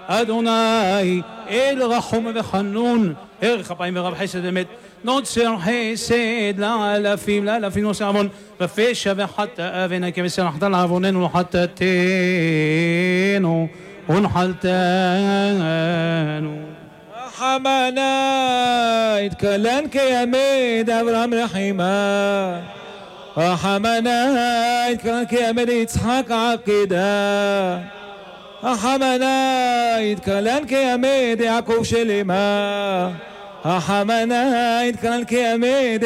אדוני אל רחום וחנון, ערך אפיים ורב חסד אמת, נוצר חסד לאלפים נושא עוון ופשע וחטא ונקם וסלחת לעווננו וחטאתנו ונחלתנו. רחמנה התקלן כימד אברהם רחימה, רחמנה התקלן כימד יצחק עקידה, רחמנה התקלן כימד יעקב שלמה, רחמנה התקלן כימד